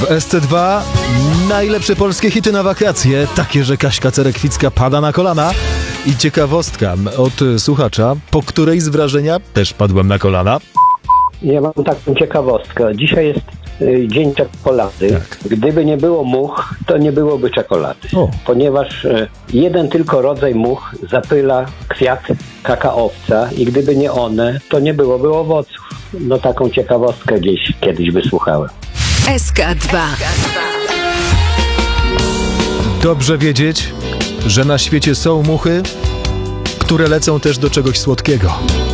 W SC2 najlepsze polskie hity na wakacje, takie, że Kaśka Cerekwicka pada na kolana. I ciekawostka od słuchacza, po której z wrażenia też padłem na kolana. Ja mam taką ciekawostkę. Dzisiaj jest dzień czekolady. Tak. Gdyby nie było much, to nie byłoby czekolady. Ponieważ jeden tylko rodzaj much zapyla kwiat kakaowca i gdyby nie one, to nie byłoby owoców. No taką ciekawostkę gdzieś kiedyś wysłuchałem. SK2. Dobrze wiedzieć, że na świecie są muchy, które lecą też do czegoś słodkiego.